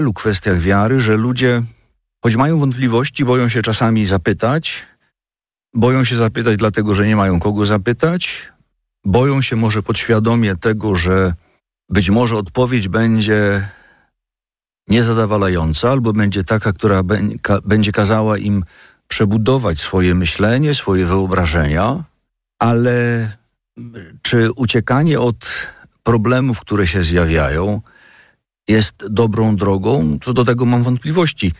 wielu kwestiach wiary, że ludzie, choć mają wątpliwości, boją się czasami zapytać. Boją się zapytać dlatego, że nie mają kogo zapytać. Boją się może podświadomie tego, że być może odpowiedź będzie niezadowalająca albo będzie taka, która będzie kazała im przebudować swoje myślenie, swoje wyobrażenia, ale czy uciekanie od problemów, które się zjawiają, jest dobrą drogą? Co do tego mam wątpliwości.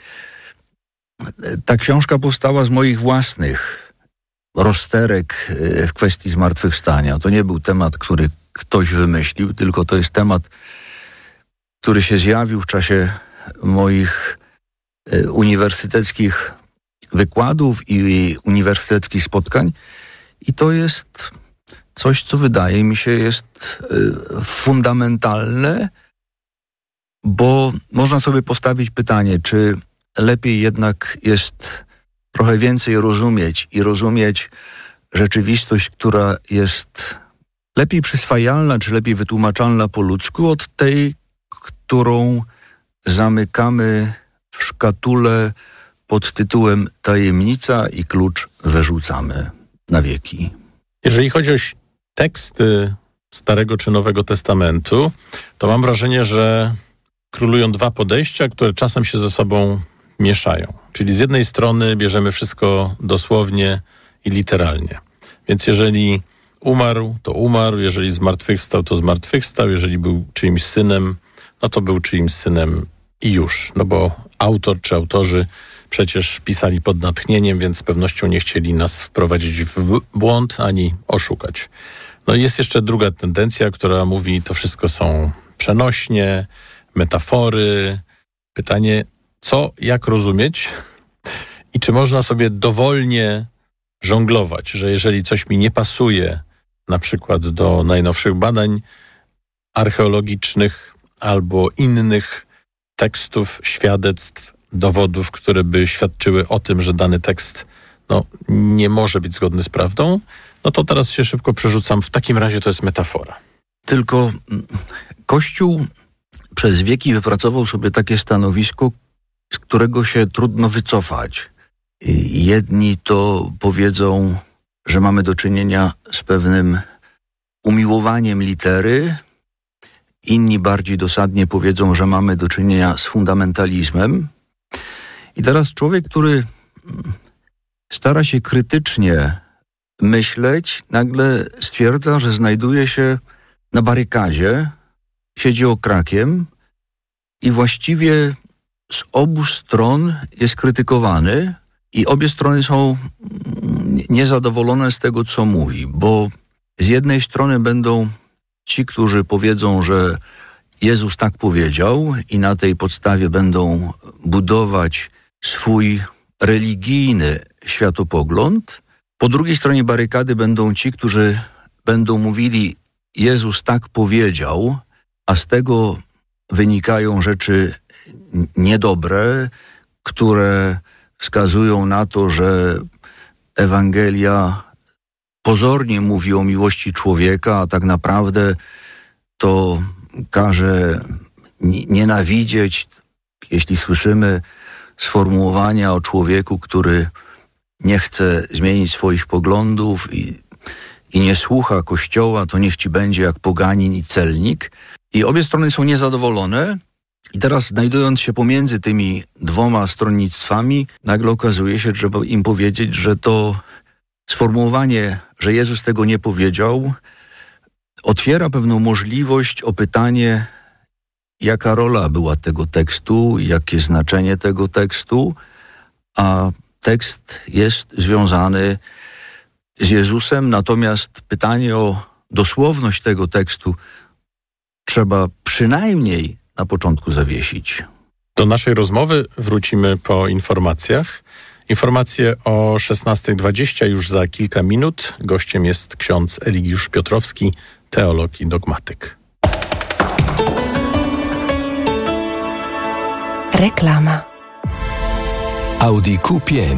Ta książka powstała z moich własnych rozterek w kwestii zmartwychwstania. To nie był temat, który ktoś wymyślił, tylko to jest temat, który się zjawił w czasie moich uniwersyteckich wykładów i uniwersyteckich spotkań. I to jest coś, co wydaje mi się jest fundamentalne, bo można sobie postawić pytanie, czy lepiej jednak jest trochę więcej rozumieć rzeczywistość, która jest lepiej przyswajalna, czy lepiej wytłumaczalna po ludzku, od tej, którą zamykamy w szkatule pod tytułem tajemnica i klucz wyrzucamy na wieki. Jeżeli chodzi o teksty Starego czy Nowego Testamentu, to mam wrażenie, że królują dwa podejścia, które czasem się ze sobą mieszają. Czyli z jednej strony bierzemy wszystko dosłownie i literalnie. Więc jeżeli umarł, to umarł, jeżeli zmartwychwstał, to zmartwychwstał, jeżeli był czyimś synem, no to był czyimś synem i już. No bo autor czy autorzy przecież pisali pod natchnieniem, więc z pewnością nie chcieli nas wprowadzić w błąd ani oszukać. No i jest jeszcze druga tendencja, która mówi, to wszystko są przenośnie, metafory. Pytanie, co, jak rozumieć i czy można sobie dowolnie żonglować, że jeżeli coś mi nie pasuje, na przykład do najnowszych badań archeologicznych albo innych tekstów, świadectw, dowodów, które by świadczyły o tym, że dany tekst nie może być zgodny z prawdą, no to teraz się szybko przerzucam. W takim razie to jest metafora. Tylko Kościół przez wieki wypracował sobie takie stanowisko, z którego się trudno wycofać. Jedni to powiedzą, że mamy do czynienia z pewnym umiłowaniem litery, inni bardziej dosadnie powiedzą, że mamy do czynienia z fundamentalizmem. I teraz człowiek, który stara się krytycznie myśleć, nagle stwierdza, że znajduje się na barykadzie, siedzi okrakiem i właściwie z obu stron jest krytykowany i obie strony są niezadowolone z tego, co mówi, bo z jednej strony będą ci, którzy powiedzą, że Jezus tak powiedział i na tej podstawie będą budować swój religijny światopogląd. Po drugiej stronie barykady będą ci, którzy będą mówili, Jezus tak powiedział, a z tego wynikają rzeczy niedobre, które wskazują na to, że Ewangelia pozornie mówi o miłości człowieka, a tak naprawdę to każe nienawidzieć, jeśli słyszymy sformułowania o człowieku, który nie chce zmienić swoich poglądów i nie słucha Kościoła, to niech ci będzie jak poganin i celnik. I obie strony są niezadowolone. I teraz, znajdując się pomiędzy tymi dwoma stronnictwami, nagle okazuje się, że trzeba im powiedzieć, że to sformułowanie, że Jezus tego nie powiedział, otwiera pewną możliwość o pytanie, jaka rola była tego tekstu, jakie znaczenie tego tekstu, a tekst jest związany z Jezusem, natomiast pytanie o dosłowność tego tekstu trzeba przynajmniej na początku zawiesić. Do naszej rozmowy wrócimy po informacjach. Informacje o 16:20 już za kilka minut. Gościem jest ksiądz Eligiusz Piotrowski, teolog i dogmatyk. Reklama. Audi Q5.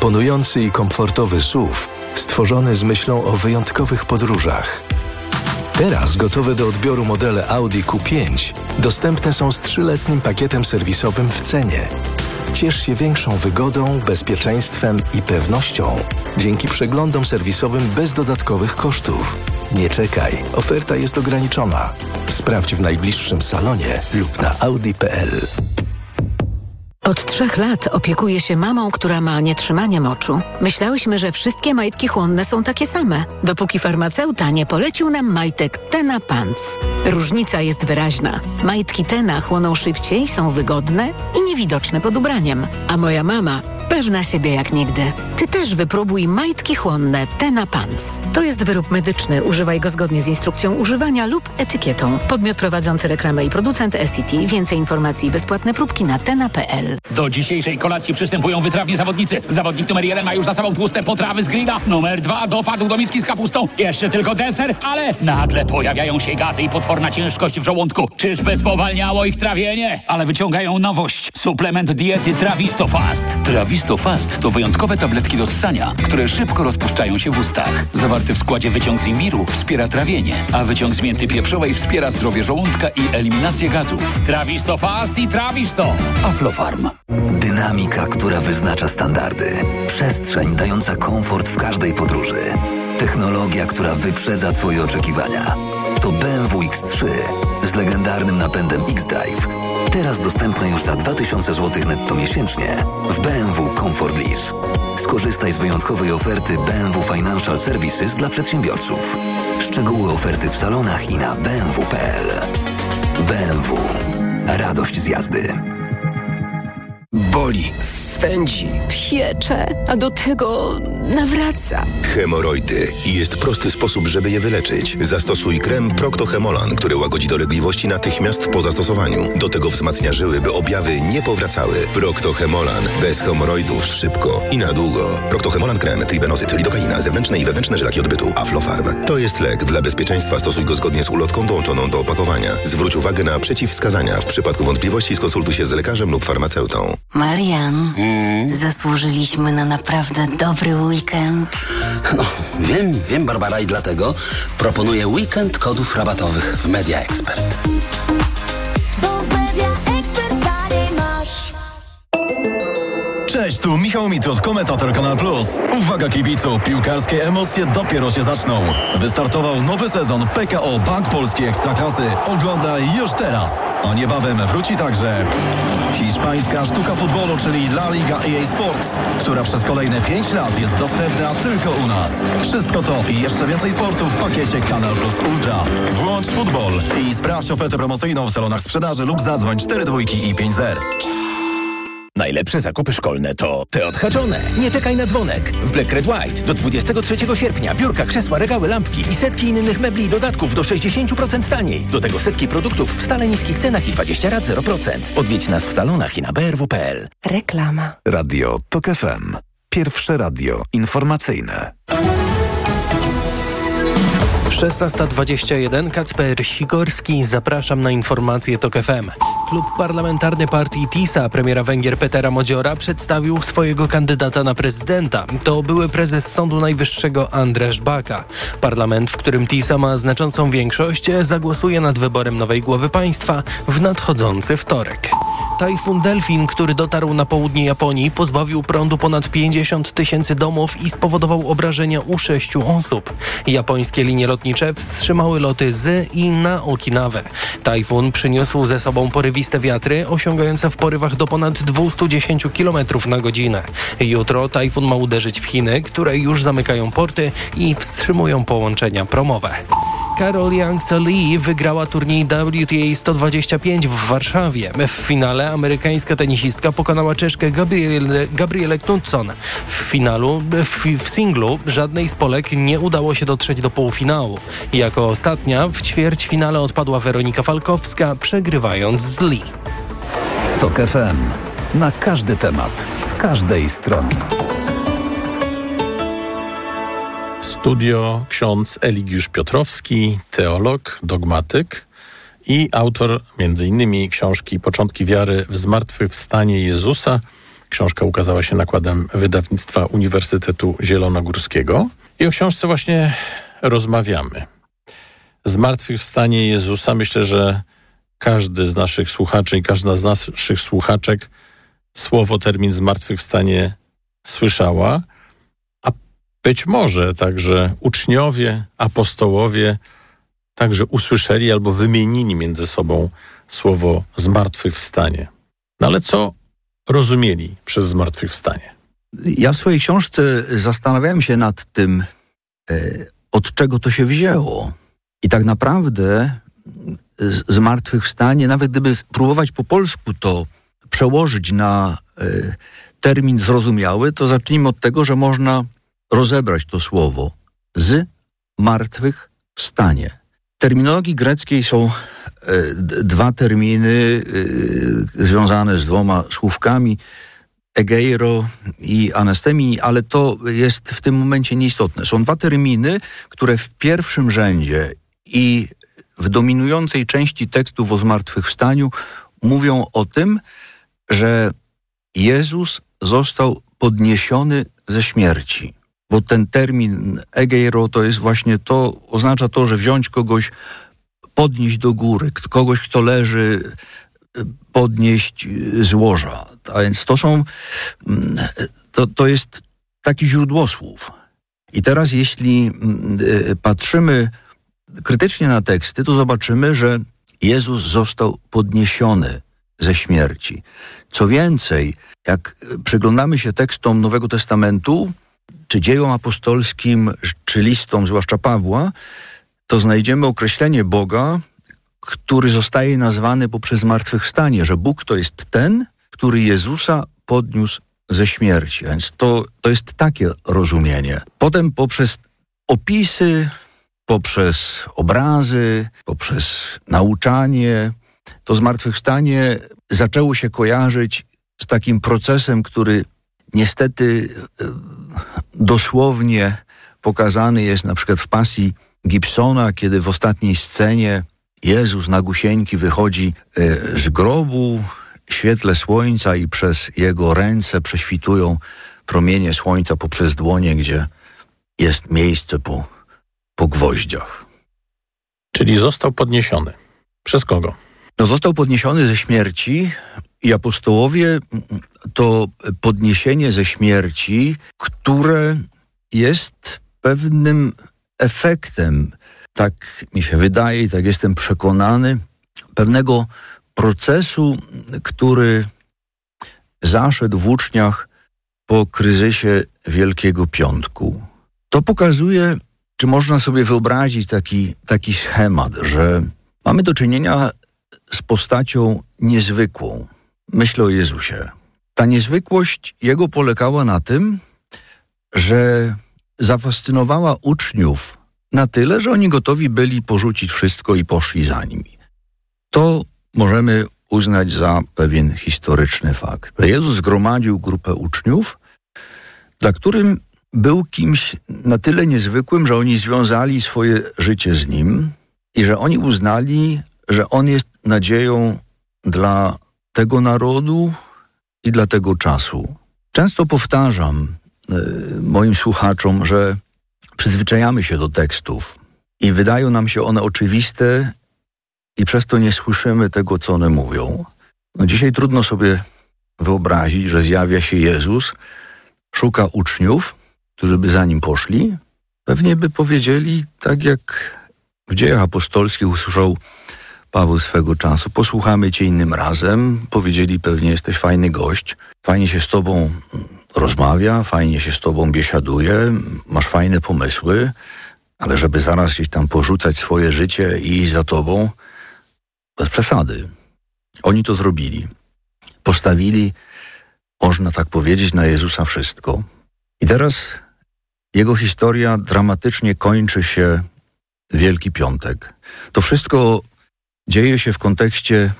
Imponujący i komfortowy SUV stworzony z myślą o wyjątkowych podróżach. Teraz gotowe do odbioru modele Audi Q5 dostępne są z 3-letnim pakietem serwisowym w cenie. Ciesz się większą wygodą, bezpieczeństwem i pewnością dzięki przeglądom serwisowym bez dodatkowych kosztów. Nie czekaj, oferta jest ograniczona. Sprawdź w najbliższym salonie lub na audi.pl. Od 3 lat opiekuję się mamą, która ma nietrzymanie moczu. Myślałyśmy, że wszystkie majtki chłonne są takie same, dopóki farmaceuta nie polecił nam majtek Tena Pants. Różnica jest wyraźna. Majtki Tena chłoną szybciej, są wygodne i niewidoczne pod ubraniem. A moja mama pewna siebie jak nigdy. Ty też wypróbuj majtki chłonne Tena Pants. To jest wyrób medyczny. Używaj go zgodnie z instrukcją używania lub etykietą. Podmiot prowadzący reklamę i producent SCT. Więcej informacji i bezpłatne próbki na tena.pl. Do dzisiejszej kolacji przystępują wytrawni zawodnicy. Zawodnik numer 1 ma już za sobą tłuste potrawy z grilla. Numer 2 dopadł do miski z kapustą. Jeszcze tylko deser, ale nagle pojawiają się gazy i potworna ciężkość w żołądku. Czyżby spowalniało ich trawienie? Ale wyciągają nowość. Suplement diety Trawisto Fast. Trawisto Fast to wyjątkowe tabletki do ssania, które szybko rozpuszczają się w ustach. Zawarty w składzie wyciąg z imbiru wspiera trawienie, a wyciąg z mięty pieprzowej wspiera zdrowie żołądka i eliminację gazów. Trawisto Fast i Trawisto. Aflofarm. Dynamika, która wyznacza standardy. Przestrzeń dająca komfort w każdej podróży. Technologia, która wyprzedza Twoje oczekiwania. To BMW X3 z legendarnym napędem X-Drive. Teraz dostępne już za 2000 zł netto miesięcznie w BMW Comfort Lease. Skorzystaj z wyjątkowej oferty BMW Financial Services dla przedsiębiorców. Szczegóły oferty w salonach i na bmw.pl. BMW. Radość z jazdy. Boli, swędzi, Piecze, a do tego nawraca. Hemoroidy. I jest prosty sposób, żeby je wyleczyć. Zastosuj krem Procto-Hemolan, który łagodzi dolegliwości natychmiast po zastosowaniu. Do tego wzmacnia żyły, by objawy nie powracały. Procto-Hemolan. Bez hemoroidów szybko i na długo. Procto-Hemolan krem, tribenozyt, lidokaina, zewnętrzne i wewnętrzne żylaki odbytu. Aflofarm. To jest lek. Dla bezpieczeństwa stosuj go zgodnie z ulotką dołączoną do opakowania. Zwróć uwagę na przeciwwskazania. W przypadku wątpliwości skonsultuj się z lekarzem lub farmaceutą. Marian, zasłużyliśmy na naprawdę dobry weekend. No, wiem, Barbara, i dlatego proponuję weekend kodów rabatowych w Media Expert. Cześć, tu Michał Mitrot, komentator Kanal Plus. Uwaga kibicu, piłkarskie emocje dopiero się zaczną. Wystartował nowy sezon PKO Bank Polski Ekstraklasy. Oglądaj już teraz. A niebawem wróci także hiszpańska sztuka futbolu, czyli La Liga EA Sports, która przez kolejne 5 lat jest dostępna tylko u nas. Wszystko to i jeszcze więcej sportu w pakiecie Kanal Plus Ultra. Włącz futbol i sprawdź ofertę promocyjną w salonach sprzedaży lub zadzwoń 42 i 50. Najlepsze zakupy szkolne to te odhaczone. Nie czekaj na dzwonek. W Black Red White do 23 sierpnia biurka, krzesła, regały, lampki i setki innych mebli i dodatków do 60% taniej. Do tego setki produktów w stale niskich cenach i 20 rat 0%. Odwiedź nas w salonach i na brw.pl. Reklama. Radio TOK FM. Pierwsze radio informacyjne. 16:21. Kacper Sikorski. Zapraszam na informacje TOK FM. Klub Parlamentarny Partii TISA premiera Węgier Petera Modziora przedstawił swojego kandydata na prezydenta. To były prezes Sądu Najwyższego Andrzej Baka. Parlament, w którym TISA ma znaczącą większość, zagłosuje nad wyborem nowej głowy państwa w nadchodzący wtorek. Tajfun Delfin, który dotarł na południe Japonii, pozbawił prądu ponad 50 000 domów i spowodował obrażenia u 6 osób. Japońskie linie lotnicze wstrzymały loty z i na Okinawę. Tajfun przyniósł ze sobą porywiste wiatry, osiągające w porywach do ponad 210 km na godzinę. Jutro tajfun ma uderzyć w Chiny, które już zamykają porty i wstrzymują połączenia promowe. Carol Young-Lee wygrała turniej WTA 125 w Warszawie. W finale amerykańska tenisistka pokonała Czeszkę Gabrielę Knudson. W singlu żadnej z Polek nie udało się dotrzeć do półfinału. Jako ostatnia w ćwierćfinale odpadła Weronika Falkowska, przegrywając z Lee. TOK FM. Na każdy temat, z każdej strony. Studio ksiądz Eligiusz Piotrowski, teolog, dogmatyk i autor m.in. książki Początki wiary w zmartwychwstanie Jezusa. Książka ukazała się nakładem wydawnictwa Uniwersytetu Zielonogórskiego. I o książce właśnie rozmawiamy. zmartwychwstanie Jezusa. Myślę, że każdy z naszych słuchaczy i każda z naszych słuchaczek termin zmartwychwstanie słyszała, a być może także uczniowie, apostołowie także usłyszeli albo wymienili między sobą słowo zmartwychwstanie. No ale co rozumieli przez zmartwychwstanie? Ja w swojej książce zastanawiałem się nad tym, od czego to się wzięło. I tak naprawdę zmartwychwstanie, nawet gdyby próbować po polsku to przełożyć na termin zrozumiały, to zacznijmy od tego, że można rozebrać to słowo z martwych wstanie. W terminologii greckiej są dwa terminy związane z dwoma słówkami, egeiro i anastemii, ale to jest w tym momencie nieistotne. Są dwa terminy, które w pierwszym rzędzie i w dominującej części tekstów o zmartwychwstaniu mówią o tym, że Jezus został podniesiony ze śmierci. Bo ten termin egeiro to jest właśnie to, oznacza to, że wziąć kogoś, podnieść do góry, kogoś, kto leży, podnieść z łoża. A więc to jest taki źródłosłów. I teraz jeśli patrzymy krytycznie na teksty, to zobaczymy, że Jezus został podniesiony ze śmierci. Co więcej, jak przyglądamy się tekstom Nowego Testamentu, czy dziejom apostolskim, czy listom, zwłaszcza Pawła, to znajdziemy określenie Boga, który zostaje nazwany poprzez zmartwychwstanie, że Bóg to jest ten, który Jezusa podniósł ze śmierci. A więc to jest takie rozumienie. Potem poprzez opisy, poprzez obrazy, poprzez nauczanie, to zmartwychwstanie zaczęło się kojarzyć z takim procesem, który niestety dosłownie pokazany jest na przykład w pasji Gibsona, kiedy w ostatniej scenie Jezus nagusieńki wychodzi z grobu w świetle słońca i przez jego ręce prześwitują promienie słońca poprzez dłonie, gdzie jest miejsce po gwoździach. Czyli został podniesiony. Przez kogo? No, został podniesiony ze śmierci i apostołowie to podniesienie ze śmierci, które jest pewnym efektem, tak mi się wydaje i tak jestem przekonany, pewnego procesu, który zaszedł w uczniach po kryzysie Wielkiego Piątku. To pokazuje, czy można sobie wyobrazić taki schemat, że mamy do czynienia z postacią niezwykłą. Myślę o Jezusie. Ta niezwykłość Jego polegała na tym, że zafascynowała uczniów na tyle, że oni gotowi byli porzucić wszystko i poszli za nimi. To możemy uznać za pewien historyczny fakt. Jezus zgromadził grupę uczniów, dla którym był kimś na tyle niezwykłym, że oni związali swoje życie z Nim i że oni uznali, że On jest nadzieją dla tego narodu i dla tego czasu. Często powtarzam moim słuchaczom, że przyzwyczajamy się do tekstów i wydają nam się one oczywiste i przez to nie słyszymy tego, co one mówią. No dzisiaj trudno sobie wyobrazić, że zjawia się Jezus, szuka uczniów, którzy by za Nim poszli. Pewnie by powiedzieli, tak jak w Dziejach Apostolskich usłyszał Paweł swego czasu, posłuchamy Cię innym razem. Powiedzieli pewnie, jesteś fajny gość, fajnie się z Tobą rozmawia, fajnie się z Tobą biesiaduje, masz fajne pomysły, ale żeby zaraz gdzieś tam porzucać swoje życie i iść za Tobą, bez przesady. Oni to zrobili. Postawili, można tak powiedzieć, na Jezusa wszystko. I teraz Jego historia dramatycznie kończy się Wielki Piątek. To wszystko dzieje się w kontekście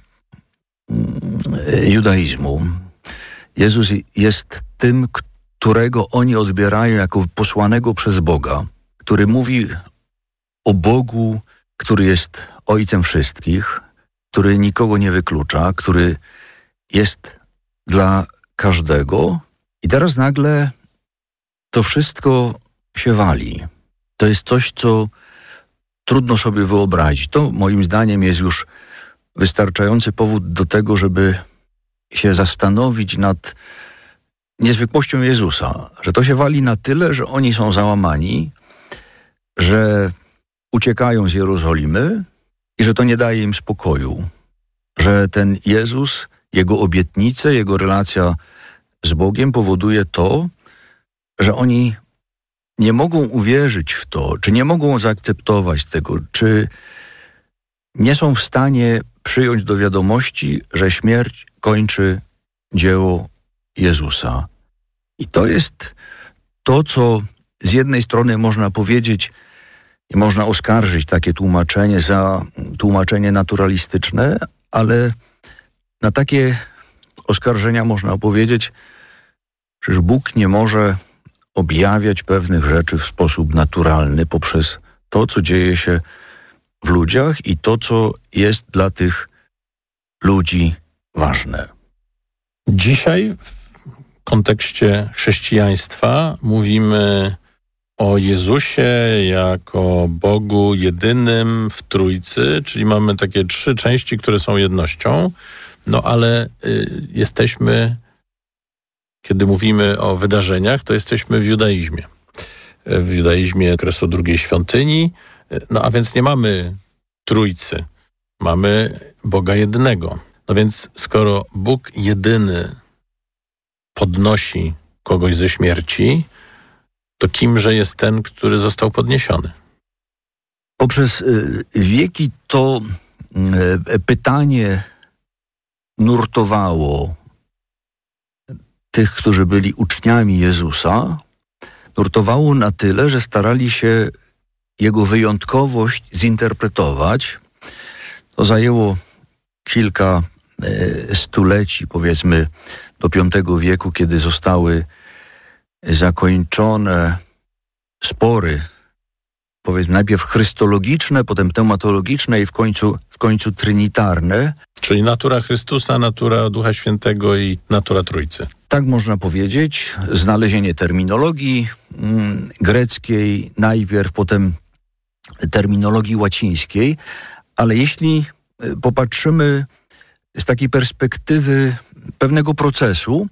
judaizmu. Jezus jest tym, którego oni odbierają jako posłanego przez Boga, który mówi o Bogu, który jest Ojcem wszystkich, który nikogo nie wyklucza, który jest dla każdego. I teraz nagle to wszystko się wali. To jest coś, co trudno sobie wyobrazić. To moim zdaniem jest już wystarczający powód do tego, żeby się zastanowić nad niezwykłością Jezusa. Że to się wali na tyle, że oni są załamani, że uciekają z Jerozolimy i że to nie daje im spokoju. Że ten Jezus, jego obietnice, jego relacja z Bogiem powoduje to, że oni nie mogą uwierzyć w to, czy nie mogą zaakceptować tego, czy nie są w stanie przyjąć do wiadomości, że śmierć kończy dzieło Jezusa. I to jest to, co z jednej strony można powiedzieć i można oskarżyć takie tłumaczenie za tłumaczenie naturalistyczne, ale na takie oskarżenia można powiedzieć, że Bóg nie może objawiać pewnych rzeczy w sposób naturalny poprzez to, co dzieje się w ludziach i to, co jest dla tych ludzi ważne. Dzisiaj w kontekście chrześcijaństwa mówimy o Jezusie jako Bogu jedynym w Trójcy, czyli mamy takie 3 części, które są jednością, ale jesteśmy, kiedy mówimy o wydarzeniach, to jesteśmy w judaizmie. W judaizmie okresu II świątyni, a więc nie mamy Trójcy, mamy Boga jednego. No więc skoro Bóg jedyny podnosi kogoś ze śmierci, to kimże jest ten, który został podniesiony? Poprzez wieki to pytanie nurtowało tych, którzy byli uczniami Jezusa, nurtowało na tyle, że starali się jego wyjątkowość zinterpretować. To zajęło kilka stuleci, powiedzmy do V wieku, kiedy zostały zakończone spory, powiedzmy najpierw chrystologiczne, potem teumatologiczne i w końcu trinitarne. Czyli natura Chrystusa, natura Ducha Świętego i natura Trójcy. Tak można powiedzieć. Znalezienie terminologii greckiej najpierw, potem terminologii łacińskiej, ale jeśli popatrzymy z takiej perspektywy pewnego procesu,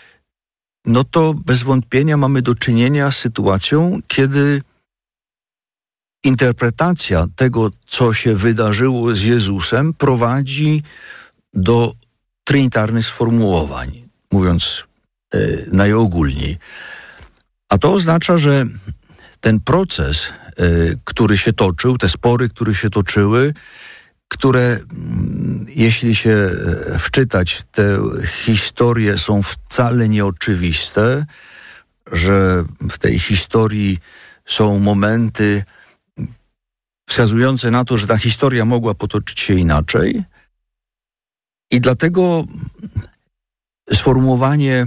no to bez wątpienia mamy do czynienia z sytuacją, kiedy interpretacja tego, co się wydarzyło z Jezusem, prowadzi do trinitarnych sformułowań, mówiąc najogólniej. A to oznacza, że ten proces, który się toczył, te spory, które się toczyły, które, jeśli się wczytać, te historie są wcale nieoczywiste, że w tej historii są momenty wskazujące na to, że ta historia mogła potoczyć się inaczej. I dlatego sformułowanie,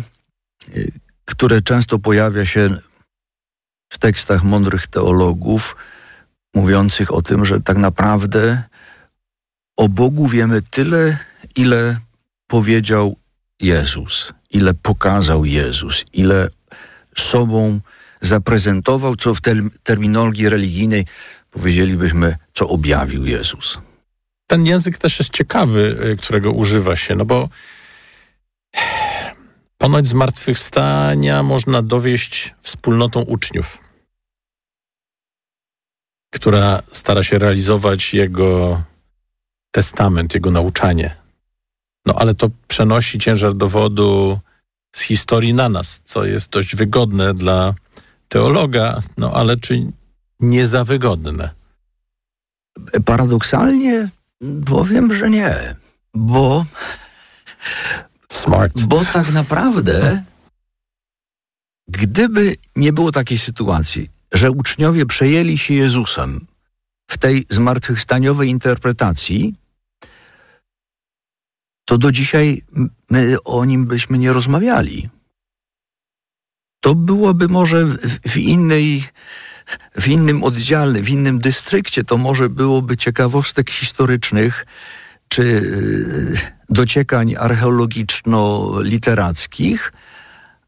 które często pojawia się w tekstach mądrych teologów, mówiących o tym, że tak naprawdę o Bogu wiemy tyle, ile powiedział Jezus, ile pokazał Jezus, ile sobą zaprezentował, co w terminologii religijnej powiedzielibyśmy, co objawił Jezus. Ten język też jest ciekawy, którego używa się, bo ponoć zmartwychwstania można dowieść wspólnotą uczniów, która stara się realizować jego testament, jego nauczanie. Ale to przenosi ciężar dowodu z historii na nas, co jest dość wygodne dla teologa, ale czy nie za wygodne? Paradoksalnie powiem, że nie, bo tak naprawdę gdyby nie było takiej sytuacji, że uczniowie przejęli się Jezusem w tej zmartwychwstaniowej interpretacji, to do dzisiaj my o nim byśmy nie rozmawiali. To byłoby może w innym oddziale, w innym dystrykcie, to może byłoby ciekawostek historycznych czy dociekań archeologiczno-literackich,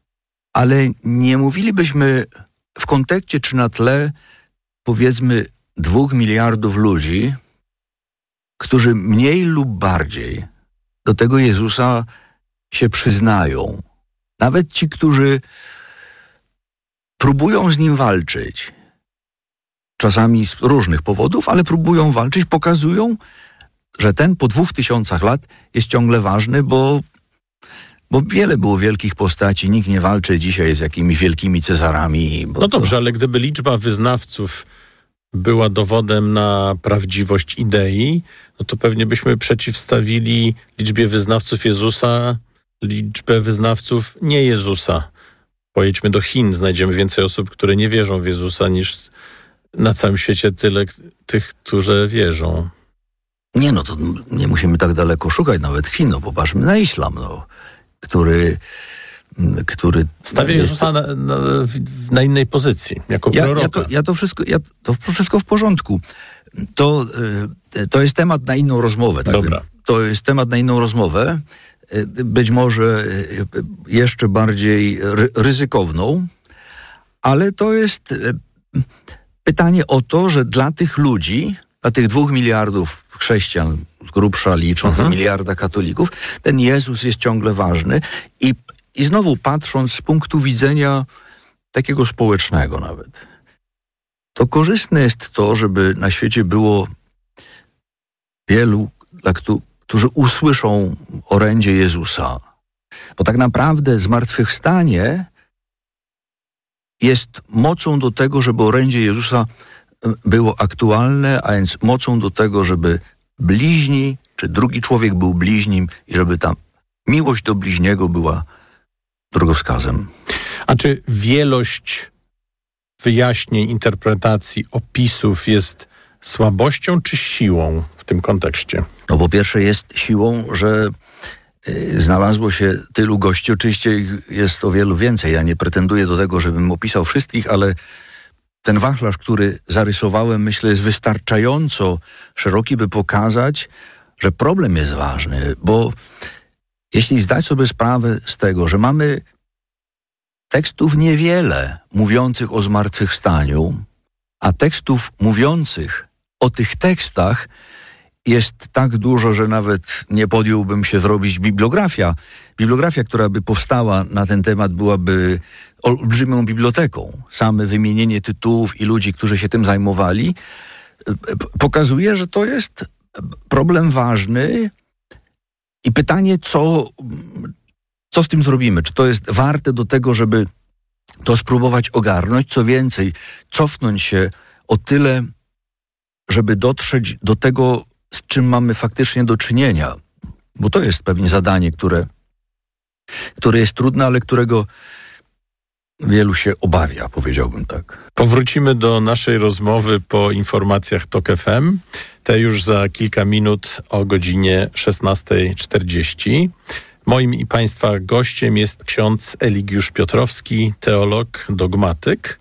ale nie mówilibyśmy w kontekście czy na tle, powiedzmy, 2 miliardów ludzi, którzy mniej lub bardziej do tego Jezusa się przyznają. Nawet ci, którzy próbują z Nim walczyć, czasami z różnych powodów, ale próbują walczyć, pokazują, że ten po 2000 lat jest ciągle ważny, bo wiele było wielkich postaci, nikt nie walczy dzisiaj z jakimiś wielkimi Cezarami. No dobrze, ale gdyby liczba wyznawców była dowodem na prawdziwość idei, no to pewnie byśmy przeciwstawili liczbie wyznawców Jezusa liczbę wyznawców nie Jezusa. Pojedźmy do Chin, znajdziemy więcej osób, które nie wierzą w Jezusa, niż na całym świecie tyle tych, którzy wierzą. Nie, no to nie musimy tak daleko szukać, nawet Chin. No, popatrzmy na islam, który stawia Jezusa na innej pozycji, jako proroka. To wszystko w porządku. To jest temat na inną rozmowę. Tak. Dobra. To jest temat na inną rozmowę, być może jeszcze bardziej ryzykowną, ale to jest pytanie o to, że dla tych ludzi, dla tych 2 miliardów chrześcijan, z grubsza licząc miliarda katolików, ten Jezus jest ciągle ważny i znowu patrząc z punktu widzenia takiego społecznego nawet, to korzystne jest to, żeby na świecie było wielu, którzy usłyszą orędzie Jezusa. Bo tak naprawdę zmartwychwstanie jest mocą do tego, żeby orędzie Jezusa było aktualne, a więc mocą do tego, żeby bliźni, czy drugi człowiek był bliźnim i żeby ta miłość do bliźniego była drogowskazem. A czy wielość wyjaśnień, interpretacji, opisów jest słabością czy siłą w tym kontekście? No po pierwsze jest siłą, że znalazło się tylu gości. Oczywiście jest o wielu więcej. Ja nie pretenduję do tego, żebym opisał wszystkich, ale ten wachlarz, który zarysowałem, myślę, jest wystarczająco szeroki, by pokazać, że problem jest ważny, bo jeśli zdać sobie sprawę z tego, że mamy tekstów niewiele mówiących o zmartwychwstaniu, a tekstów mówiących o tych tekstach jest tak dużo, że nawet nie podjąłbym się zrobić bibliografia. Bibliografia, która by powstała na ten temat, byłaby olbrzymią biblioteką. Same wymienienie tytułów i ludzi, którzy się tym zajmowali, pokazuje, że to jest problem ważny i pytanie, co z tym zrobimy? Czy to jest warte do tego, żeby to spróbować ogarnąć? Co więcej, cofnąć się o tyle, żeby dotrzeć do tego, z czym mamy faktycznie do czynienia. Bo to jest pewnie zadanie, które jest trudne, ale którego wielu się obawia, powiedziałbym tak. Powrócimy do naszej rozmowy po informacjach TOK FM. Te już za kilka minut o godzinie 16:40. Moim i Państwa gościem jest ksiądz Eligiusz Piotrowski, teolog, dogmatyk,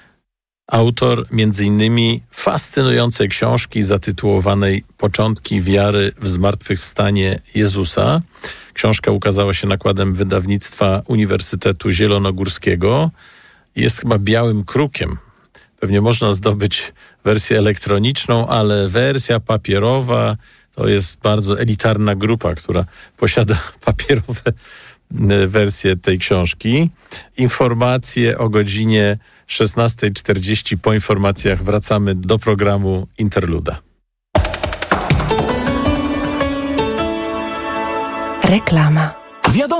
autor m.in. fascynującej książki zatytułowanej Początki wiary w zmartwychwstanie Jezusa. Książka ukazała się nakładem wydawnictwa Uniwersytetu Zielonogórskiego. Jest chyba białym krukiem. Pewnie można zdobyć wersję elektroniczną, ale wersja papierowa to jest bardzo elitarna grupa, która posiada papierowe wersje tej książki. Informacje o godzinie 16:40. Po informacjach wracamy do programu Interluda. Reklama. Wiadomo.